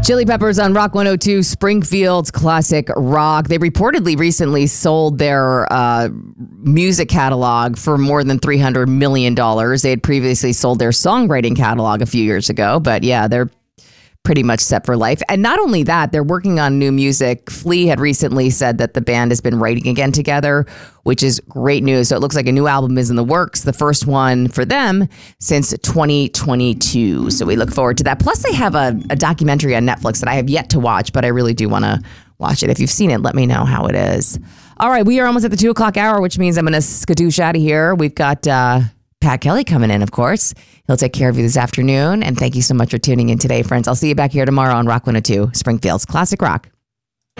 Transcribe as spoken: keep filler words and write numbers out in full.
Chili Peppers on Rock one oh two, Springfield's classic rock. They reportedly recently sold their uh, music catalog for more than three hundred million dollars. They had previously sold their songwriting catalog a few years ago, but yeah, they're pretty much set for life. And not only that, they're working on new music. Flea had recently said that the band has been writing again together, which is great news. So it looks like a new album is in the works, the first one for them since twenty twenty-two. So we look forward to that. Plus, they have a, a documentary on Netflix that I have yet to watch, but I really do want to watch it. If you've seen it, let me know how it is. All right, we are almost at the two o'clock hour, which means I'm going to skadoosh out of here. We've got uh, Pat Kelly coming in, of course. He'll take care of you this afternoon. And thank you so much for tuning in today, friends. I'll see you back here tomorrow on Rock one oh two, Springfield's Classic Rock.